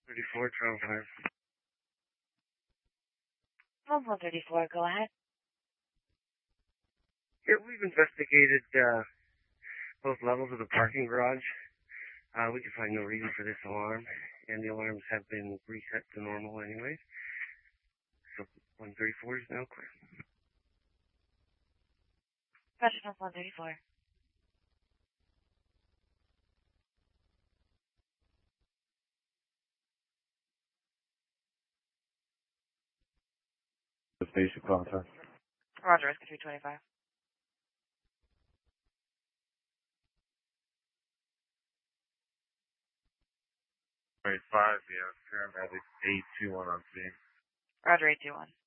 34, Travel Fire. 134, go ahead. Here, we've investigated both levels of the parking garage. We can find no reason for this alarm, and the alarms have been reset to normal anyways. So 134 is now clear. Question 134. The station contact. Roger, Rescue 325. 25, yeah, paramedic 821 on scene. Roger, 821.